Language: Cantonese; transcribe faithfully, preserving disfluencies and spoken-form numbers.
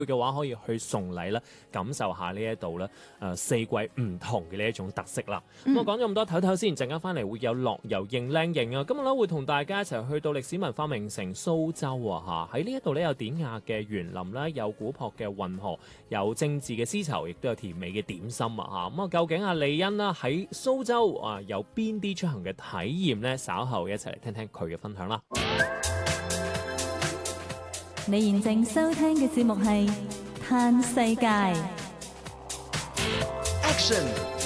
嘅話可以去崇禮啦，感受下呢一度咧誒四季唔同嘅呢一種特色啦。咁我講咗咁多，唞唞先，陣間翻嚟會有樂遊認靚型啊！今日咧會同大家一齊去到歷史文化名城蘇州啊嚇，喺呢一度咧有典雅嘅園林啦，有古樸嘅運河，有精緻嘅絲綢，亦都有甜美嘅點心啊嚇！咁啊，究竟阿麗欣啦喺蘇州啊有邊啲出行嘅體驗呢？稍後一齊嚟聽聽佢嘅分享啦。 你現正收聽嘅節目係《嘆世界》。 Action